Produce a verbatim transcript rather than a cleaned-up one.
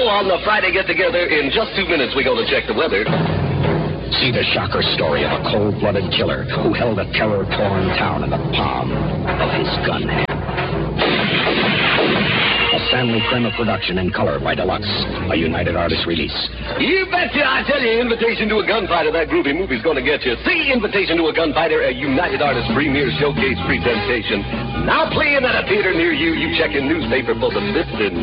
on the Friday get-together. In just two minutes, we're going to check the weather. See the shocker story of a cold-blooded killer who held a terror-torn town in the palm of his gun hand. A Stanley Kramer production in color by Deluxe, a United Artists release. You betcha. I tell you, Invitation to a Gunfighter, that groovy movie's going to get you. See Invitation to a Gunfighter, a United Artists premiere showcase presentation. Now playing at a theater near you. You check in newspaper for the list and